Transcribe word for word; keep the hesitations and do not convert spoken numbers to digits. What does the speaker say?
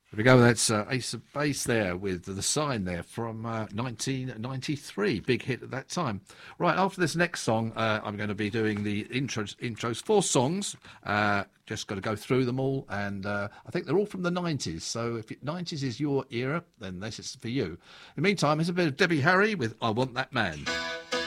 There we go. That's uh, Ace of Base there with the sign there from uh, nineteen ninety-three. Big hit at that time. Right, after this next song, uh, I'm going to be doing the intros, intros four songs. Uh, just got to go through them all. And uh, I think they're all from the nineties. So if it, nineties is your era, then this is for you. In the meantime, here's a bit of Debbie Harry with I Want That Man.